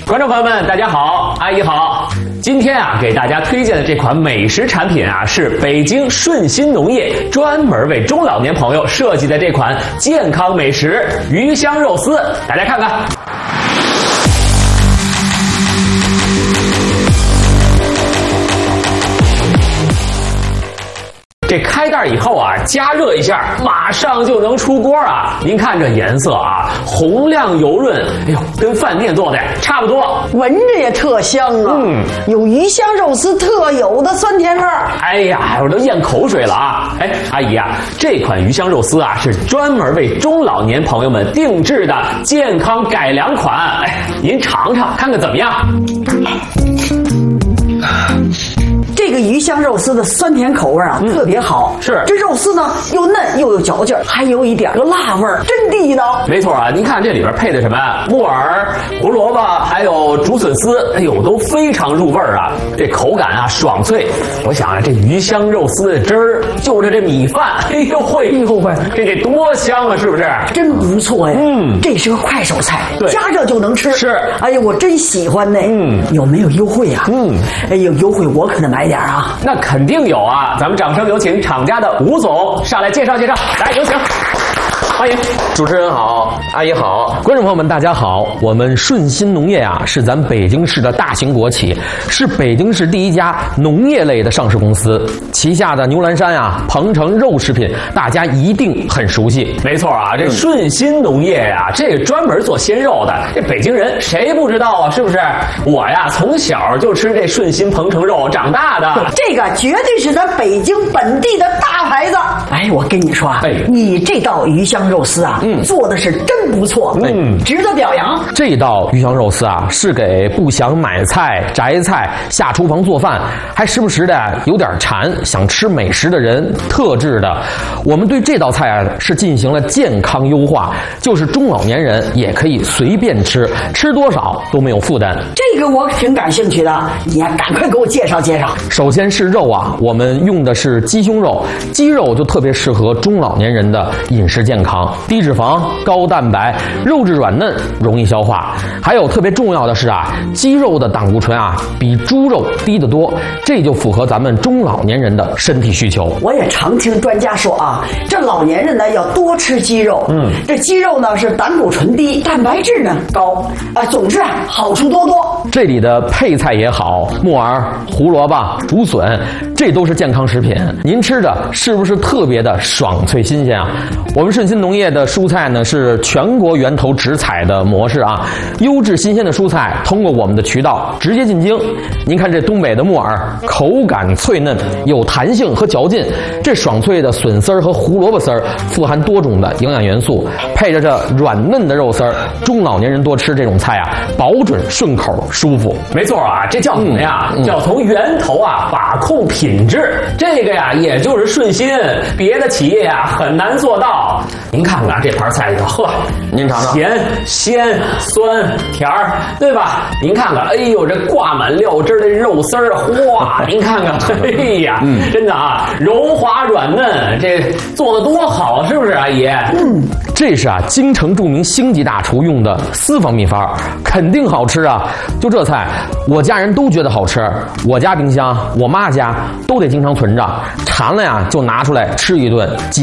观众朋友们，大家好，阿姨好。今天啊，给大家推荐的这款美食产品啊，是北京顺心农业专门为中老年朋友设计的这款健康美食鱼香肉丝，大家看看。这开袋以后啊，加热一下，马上就能出锅啊！您看这颜色啊，红亮油润，哎呦，跟饭店做的差不多， 闻着也特香啊！有鱼香肉丝特有的酸甜味儿。 哎呀，我都咽口水了啊！哎，阿姨啊，这款鱼香肉丝啊，是专门为中老年朋友们定制的健康改良款。哎，您尝尝看看怎么样？ 这个鱼香肉丝的酸甜口味啊，特别好。 是这肉丝呢，又嫩又有嚼劲儿，还有一点个辣味儿，真地道。 没错啊，您看这里边配的什么？木耳、胡萝卜，还有竹笋丝，哎呦，都非常入味儿啊！这口感啊，爽脆。我想啊，这鱼香肉丝的汁儿，就着这米饭，哎呦喂，这得多香啊，是不是？ 真不错呀。这是个快手菜，加热就能吃。 是， 哎呀，我真喜欢呢。有没有优惠啊？哎呦，优惠我可得买点啊。 那肯定有啊！咱们掌声有请厂家的吴总上来介绍介绍，来有请。欢迎主持人好，阿姨好， 观众朋友们大家好。我们顺心农业啊，是咱北京市的大型国企，是北京市第一家农业类的上市公司。旗下的牛栏山啊、鹏程肉食品，大家一定很熟悉。 没错啊，这顺心农业呀，这个专门做鲜肉的，这北京人谁不知道啊？是不是？我呀，从小就吃这顺心鹏程肉长大的， 这个绝对是咱北京本地的大牌子。哎，我跟你说啊，你这道鱼香肉丝啊，做的是真不错，值得表扬。 这道鱼香肉丝啊，是给不想买菜、摘菜、下厨房做饭，还时不时的有点馋、想吃美食的人特制的。我们对这道菜啊是进行了健康优化，就是中老年人也可以随便吃，吃多少都没有负担。 这个我挺感兴趣的，你呀赶快给我介绍介绍。 首先是肉啊，我们用的是鸡胸肉，鸡肉就特别适合中老年人的饮食健康。低脂肪、高蛋白，肉质软嫩，容易消化。还有特别重要的是啊，鸡肉的胆固醇啊比猪肉低得多，这就符合咱们中老年人的身体需求。 我也常听专家说啊，这老年人呢要多吃鸡肉。这鸡肉呢是胆固醇低，蛋白质呢高，总之啊好处多多。 这里的配菜也好，木耳、胡萝卜、竹笋，这都是健康食品。您吃着是不是特别的爽脆新鲜啊？我们顺心农业的蔬菜呢是全国源头直采的模式啊，优质新鲜的蔬菜通过我们的渠道直接进京。您看这东北的木耳，口感脆嫩，有弹性和嚼劲。这爽脆的笋丝儿和胡萝卜丝儿富含多种的营养元素，配着这软嫩的肉丝儿，中老年人多吃这种菜啊，保准顺口舒服。 没错啊，这叫什么呀？叫从源头啊把控品质。这个呀，也就是顺心，别的企业啊很难做到。您看看这盘菜里头，呵， 您尝尝， 甜、鲜、酸、甜儿，对吧？您看看，哎呦，这挂满料汁的肉丝儿，哇，您看看，哎呀，真的啊，柔滑软嫩，这做的多好，是不是，阿姨？ 这是啊，京城著名星级大厨用的私房秘方，肯定好吃啊！就这菜，我家人都觉得好吃，我家冰箱、我妈家都得经常存着，馋了呀就拿出来吃一顿。